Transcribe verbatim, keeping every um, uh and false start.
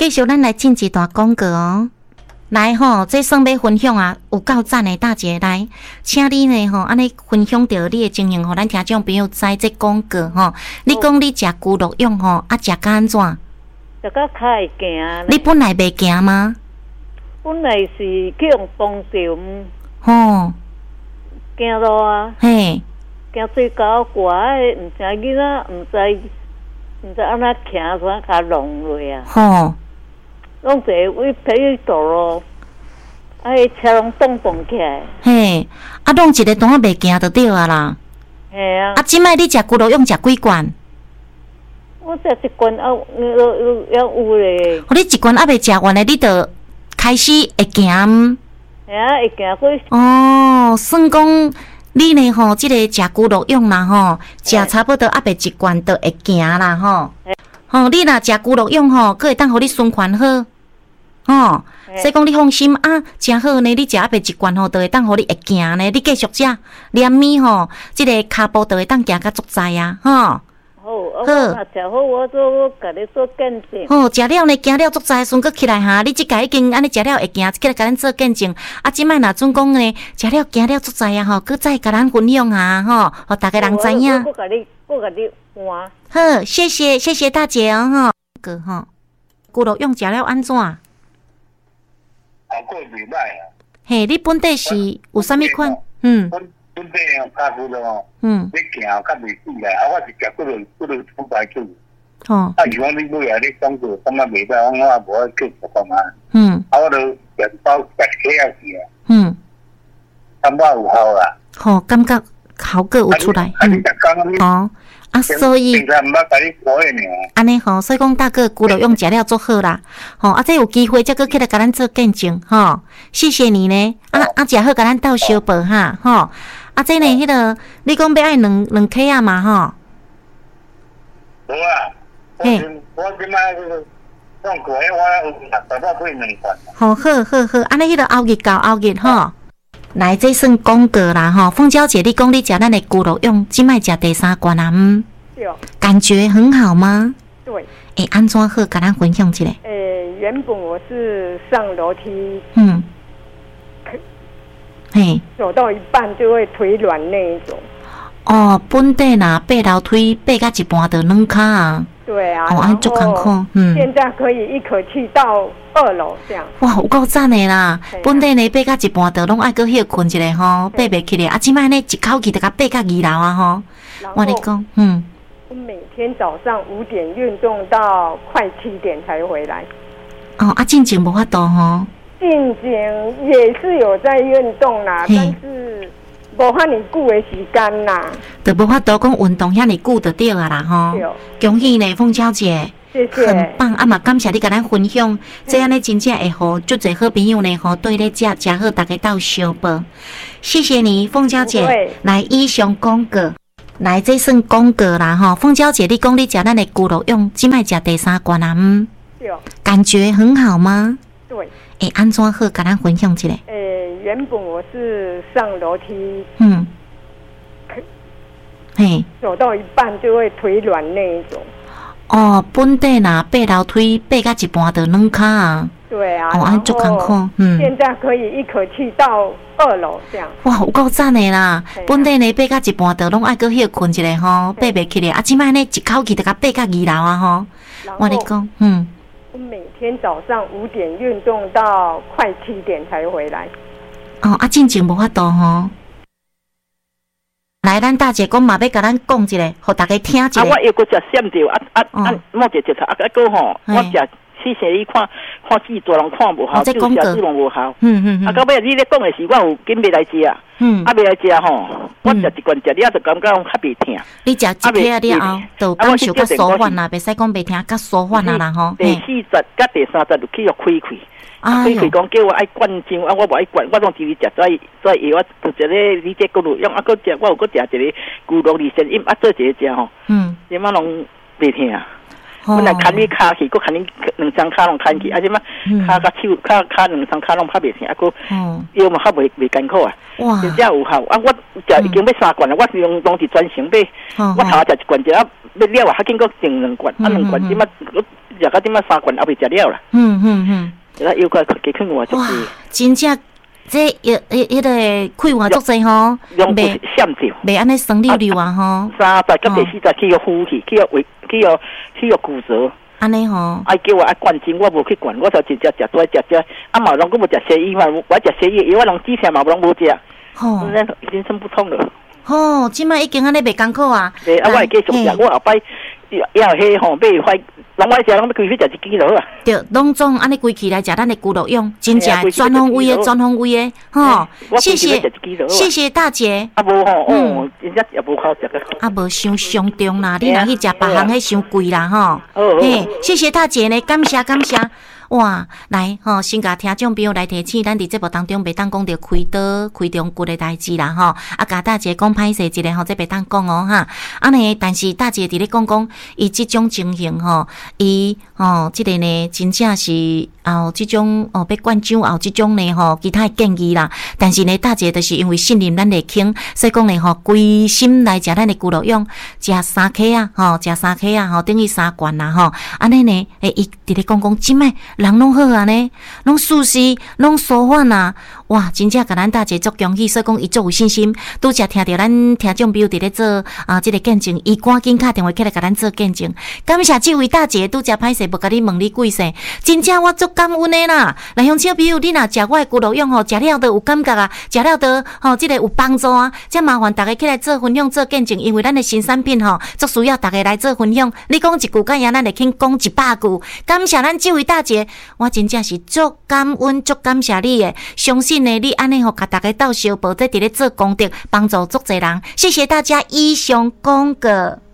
继续咱来进一段广告哦。来吼，这算要分享啊，有够赞的大姐来，请你呢吼，安尼分享到你的情形吼，咱听众朋友知这广告吼。你讲你食猪肉用吼，啊食甲安怎？ 食甲较会行。 你本来袂行吗？ 本来是去用当场。 吼。 行路啊。 嘿。 行最高挂的，毋知囡仔，毋知毋知安怎行，怎甲弄落啊？ 吼。 拢一个位皮道咯，啊，迄车拢动动起来。 嘿，啊，弄一个单袂行就对啊啦。 嘿啊。啊， 即摆你食猪肉用食几罐？ 我食一罐啊，有有有有咧。 哦，你一罐还袂食完咧，你就开始会行。 嘿啊，会行过。 哦，算讲你呢吼，即、这个食猪肉用啦吼，食差不多还袂一罐就会行啦吼。吼，你若食猪肉用吼，佫会当互你循环好。吼，所以讲你放心啊，真好呢。你食啊袂一罐吼，就会当互你会行呢。你继续食，连米吼，即、这个骹步就会当行较足在啊，吼。 好，好，食好，我做我甲你做见证。 好，食了呢，行了足在，顺佫起来哈。你即个已经安尼食了会行，起来甲咱做见证。啊，即摆若准讲呢，食了行了足在啊，吼，佫再甲咱分享下吼，互大家人知影。 我甲你，我甲你换。 好，谢谢谢谢大姐哦，吼，个吼，骨肉用食了安怎？ 效果袂歹啊。 嘿，你本地是有啥物款？嗯。 本本地用卡骨咯。 嗯。 你行较袂死啦，啊，我是食骨肉骨肉出来去。 哦。 啊，如果你买啊，你讲过感觉袂歹，我我无爱去食干嘛？ 嗯。 啊，我都食包食起啊是啊。 嗯。 感觉有效啦。 好，感觉效果有出来。 嗯。 哦。啊，所以安尼吼，所以讲大哥骨肉用食了足好啦，吼啊，这有机会再搁起来甲咱做见证，吼，谢谢你呢，啊啊，食好甲咱斗相报哈，吼，啊，这呢，迄个你讲要爱两两克啊嘛，吼， 无啊，嘿，我即摆放过，我有六十块买两罐。 好好好好，安尼迄个后日到后日吼。来，这算广告啦吼！凤娇姐，你讲你食咱的骨肉用，即摆食第三罐啊？嗯， 对， 感觉很好吗？ 对。 诶，安怎好？甲咱分享一下。 诶，原本我是上楼梯， 嗯，嘿， 走到一半就会腿软那一种。 哦，本地呐，爬楼梯爬到一半就软骹啊。 对啊。 哦，安足艰苦，嗯。 现在可以一口气到二楼这样。 哇，有够赞的啦！本地呢爬到一半就拢爱搁歇困一下吼，爬袂起来。啊，即摆呢一口气就甲爬到二楼啊吼。我跟你讲，嗯。 我每天早上五点运动到快七点才回来。 哦，啊，进前无法度吼。 进前也是有在运动啦，但是无遐尼久的时间啦。 就无法度讲运动遐尼久就对啊啦吼。恭喜呢，凤娇姐。 谢谢， 很棒啊嘛！感谢你甲咱分享，这样呢真正会好，足侪好朋友呢吼，对咧食食好，大家斗相报。谢谢你，凤娇姐。来，以上广告，来这算广告啦吼。凤娇姐，你讲你食咱的骨肉用，即摆食第三罐啊？嗯， 对， 感觉很好吗？ 对。 诶，安怎好？甲咱分享一下。 诶，原本我是上楼梯， 嗯，嘿， 走到一半就会腿软那一种。 哦，本地呐，爬楼梯爬到一半就软骹啊。 对啊。 哦，安足艰苦，嗯。 现在可以一口气到二楼这样。 哇，有够赞的啦！本地呢爬到一半就拢爱搁歇困一下吼，爬袂起来。啊，即摆呢一口气就甲爬到二楼啊吼。我跟你讲，嗯。 我每天早上五点运动到快七点才回来。 哦，啊，进前无法度吼。来，咱大姐讲嘛，要甲咱讲一下，互大家听一下。 啊，我又搁食闪着，啊啊啊，莫食食菜，啊，啊个吼，我食谢谢你看，看戏做人看无效，就食这种无效。嗯嗯嗯。啊，到尾你咧讲的时，我有紧要来食啊。嗯。啊，要来食吼，我食一罐食了就感觉较袂疼。 你食一片了后，就感受较舒缓啦，袂使讲袂疼，较舒缓啦啦吼。 第四十甲第三十就去要开开。啊！开开讲叫我爱灌浆，啊，我无爱灌，我拢直直食再再药啊，就一个你这骨肉用啊，搁食我有搁食一个骨肉利肾饮啊，做一个食吼。嗯。即马拢袂疼啊！我若牵你骹去，搁牵你两张骹拢牵去，啊，即马骹甲手骹骹两张骹拢拍袂疼，啊，搁腰嘛较袂袂艰苦啊。哇！真正有效啊！我食已经要三罐了，我是用当时专程买，我头食一罐，食啊要了啊，较紧搁剩两罐，啊两罐即马。 食到点仔三罐还未食了啦。 嗯嗯嗯， 那又快给看我就哇是， 真正这迄迄迄个开换足济吼， 用不闪掉。 袂安尼酸溜溜啊吼， 三十到第四十去个呼气，去个胃，去个去个骨折。 安尼吼， 爱叫我爱灌精，我无去灌，我就直接食多食食，啊嘛拢佫无食西医嘛，我食西医，我拢之前嘛拢无食， 吼， 那已经撑不通了。 吼，即摆已经安尼袂艰苦啊。 对，啊我会继续食，我后摆要迄吼买快，拢我食拢要规去食一支就好啊。 对，拢总安尼规起来食咱的骨肉用，真正全方位的，全方位的，吼，谢谢，谢谢大姐。 啊无吼，哦，真正也无好食个。 啊无伤伤重啦，你若去食别行，迄伤贵啦，吼。嘿，谢谢大姐呢，感谢感谢。哇，来吼，先甲听众朋友来提醒，咱伫节目当中袂当讲着开刀、开中骨的代志啦，吼。啊，甲大姐讲歹势一个吼，这袂当讲哦，哈。啊呢，但是大姐伫咧讲讲，伊即种情形吼，伊吼，即个呢，真正是后即种哦，要灌肠后即种呢吼，其他建议啦。但是呢，大姐就是因为信任咱的倾，所以讲呢吼，规心来食咱的骨肉用，食三克啊，吼，食三克啊，吼，等于三罐啦，吼。安尼呢，诶，伊伫咧讲讲，即摆人拢好啊呢，拢舒适，拢舒缓啊！哇，真正甲咱大姐足恭喜，所以讲伊足有信心。拄则听着咱听众朋友伫咧做啊，即个见证，伊赶紧打电话起来甲咱做见证。感谢这位大姐，拄则歹势无甲你问你几岁，真正我足感恩的啦！来，乡亲朋友，你若食我的骨肉用吼，食了都有感觉啊，食了都吼，即个有帮助啊！则麻烦大家起来做分享、做见证，因为咱的新产品吼，足需要大家来做分享。你讲一句，干样咱会肯讲一百句。感谢咱这位大姐。我真正是足感恩、足感谢你的，相信呢，你安尼吼，甲大家斗相报，在伫咧做功德，帮助足侪人。谢谢大家，以上讲过。